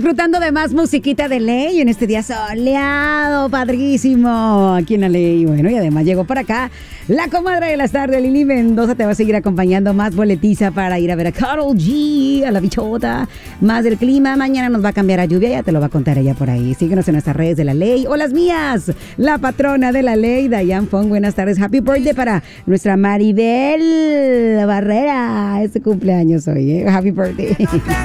disfrutando de más musiquita de ley en este día soleado, padrísimo, aquí en la ley. Bueno, y además llegó por acá la comadre de las tardes, Lili Mendoza, te va a seguir acompañando. Más boletiza para ir a ver a Karol G, a la bichota. Más del clima, mañana nos va a cambiar a lluvia, ya te lo va a contar ella por ahí. Síguenos en nuestras redes de la ley o las mías. La patrona de la ley, Dayan Fong, buenas tardes. Happy birthday para nuestra Maribel Barrera. Es su cumpleaños hoy, ¿eh? Happy birthday.